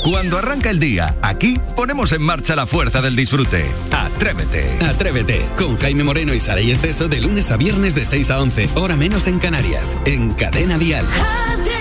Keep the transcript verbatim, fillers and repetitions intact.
Cuando arranca el día, aquí ponemos en marcha la fuerza del disfrute. Atrévete. Atrévete, con Jaime Moreno y Saray Esteso de lunes a viernes de seis a once, hora menos en Canarias, en Cadena Dial. Atrévete.